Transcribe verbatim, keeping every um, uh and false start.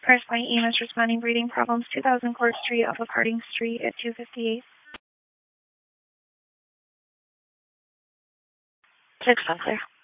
First Point E M S responding, breathing problems, two thousand Court Street off of Harding Street at two fifty-eight. six, unclear.